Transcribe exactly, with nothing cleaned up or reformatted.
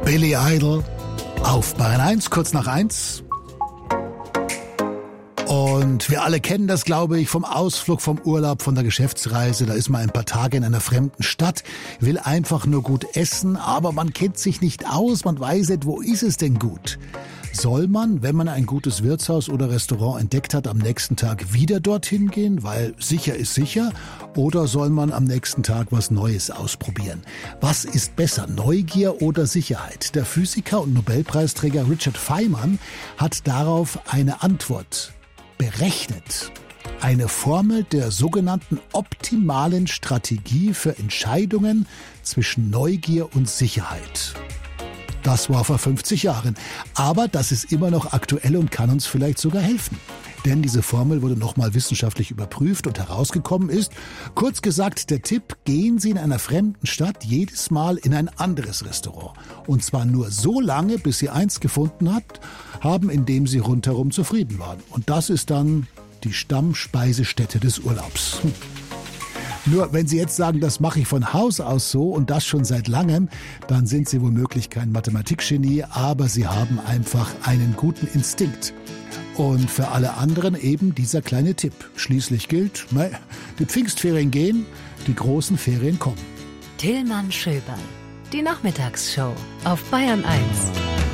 Billy Idol auf Bayern eins, kurz nach eins. Und wir alle kennen das, glaube ich, vom Ausflug, vom Urlaub, von der Geschäftsreise. Da ist man ein paar Tage in einer fremden Stadt, will einfach nur gut essen, aber man kennt sich nicht aus, man weiß nicht, wo ist es denn gut? Soll man, wenn man ein gutes Wirtshaus oder Restaurant entdeckt hat, am nächsten Tag wieder dorthin gehen, weil sicher ist sicher? Oder soll man am nächsten Tag was Neues ausprobieren? Was ist besser, Neugier oder Sicherheit? Der Physiker und Nobelpreisträger Richard Feynman hat darauf eine Antwort berechnet. Eine Formel der sogenannten optimalen Strategie für Entscheidungen zwischen Neugier und Sicherheit. Das war vor fünfzig Jahren. Aber das ist immer noch aktuell und kann uns vielleicht sogar helfen. Denn diese Formel wurde nochmal wissenschaftlich überprüft und herausgekommen ist, kurz gesagt, der Tipp, gehen Sie in einer fremden Stadt jedes Mal in ein anderes Restaurant. Und zwar nur so lange, bis Sie eins gefunden hat, haben, in dem Sie rundherum zufrieden waren. Und das ist dann die Stammspeisestätte des Urlaubs. Hm. Nur wenn Sie jetzt sagen, das mache ich von Haus aus so und das schon seit langem, dann sind Sie womöglich kein Mathematikgenie, aber Sie haben einfach einen guten Instinkt. Und für alle anderen eben dieser kleine Tipp. Schließlich gilt, die Pfingstferien gehen, die großen Ferien kommen. Tillmann Schöberl, die Nachmittagsshow auf Bayern eins.